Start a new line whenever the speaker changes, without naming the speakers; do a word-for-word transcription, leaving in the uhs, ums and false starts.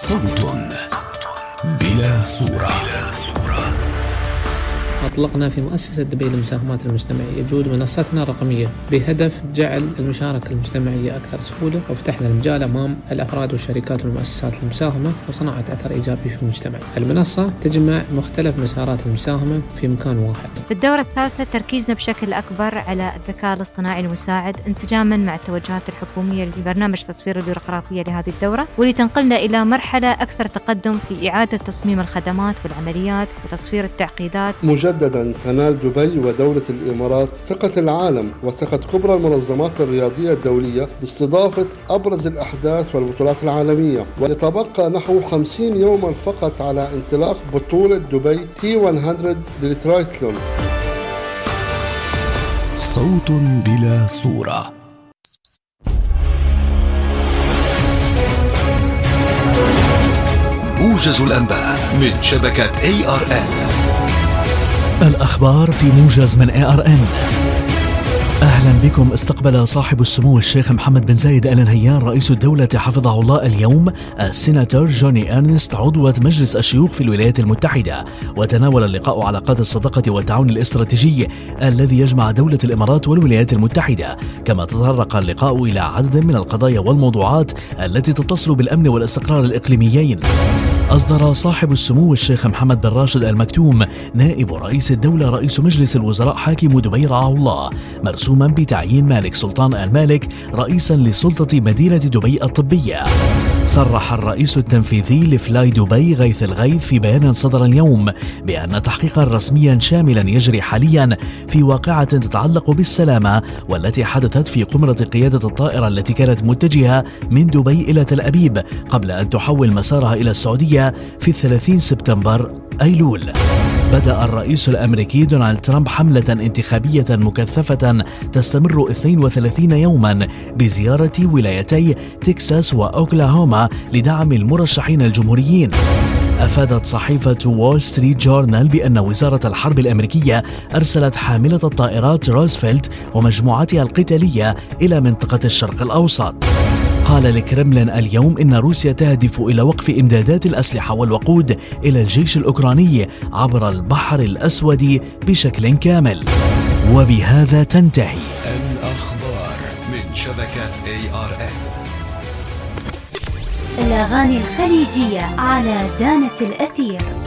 صوت بلا صورة.
أطلقنا في مؤسسة دبي للمساهمات المجتمعية جهود منصتنا الرقمية بهدف جعل المشاركة المجتمعية أكثر سهولة، وفتحنا المجال أمام الأفراد والشركات والمؤسسات المساهمة وصناعة أثر إيجابي في المجتمع. المنصة تجمع مختلف مسارات المساهمة في مكان واحد.
في الدورة الثالثة تركيزنا بشكل أكبر على الذكاء الاصطناعي المساعد انسجاما مع التوجهات الحكومية لبرنامج تصفير البيروقراطية لهذه الدورة، واللي تنقلنا إلى مرحلة أكثر تقدم في إعادة تصميم الخدمات والعمليات وتصفير التعقيدات.
مجددا تنال دبي ودولة الإمارات ثقة العالم وثقة كبرى المنظمات الرياضية الدولية باستضافة أبرز الأحداث والبطولات العالمية، ويتبقى نحو خمسين يوما فقط على انطلاق بطولة دبي تي مئة للترايثلون.
صوت بلا صورة. موجز الأنباء من شبكة إيه آر إن.
الأخبار في موجز من إيه آر إن. أهلا بكم. استقبل صاحب السمو الشيخ محمد بن زايد آل نهيان رئيس الدولة حفظه الله اليوم السيناتور جوني إرنست عضوة مجلس الشيوخ في الولايات المتحدة، وتناول اللقاء علاقات الصداقة والتعاون الاستراتيجي الذي يجمع دولة الإمارات والولايات المتحدة، كما تطرق اللقاء إلى عدد من القضايا والموضوعات التي تتصل بالأمن والاستقرار الإقليميين. أصدر صاحب السمو الشيخ محمد بن راشد آل مكتوم نائب رئيس الدولة رئيس مجلس الوزراء حاكم دبي رعاه الله مرسوما بتعيين مالك سلطان آل مالك رئيسا لسلطة مدينة دبي الطبية. صرح الرئيس التنفيذي لفلاي دبي غيث الغيث في بيان صدر اليوم بأن تحقيقا رسميا شاملا يجري حاليا في واقعة تتعلق بالسلامة والتي حدثت في قمرة قيادة الطائرة التي كانت متجهة من دبي إلى تل أبيب قبل أن تحول مسارها إلى السعودية في الثلاثين سبتمبر أيلول. بدأ الرئيس الأمريكي دونالد ترامب حملة انتخابية مكثفة تستمر اثنين وثلاثين يوما بزيارة ولايتي تكساس وأوكلاهوما لدعم المرشحين الجمهوريين. أفادت صحيفة وول ستريت جورنال بأن وزارة الحرب الأمريكية أرسلت حاملة الطائرات روزفلت ومجموعتها القتالية إلى منطقة الشرق الأوسط. قال الكرملين اليوم إن روسيا تهدف إلى وقف إمدادات الأسلحة والوقود إلى الجيش الأوكراني عبر البحر الأسود بشكل كامل. وبهذا تنتهي
الأخبار من شبكة إيه آر إن.
الأغاني الخليجية على دانة الأثير.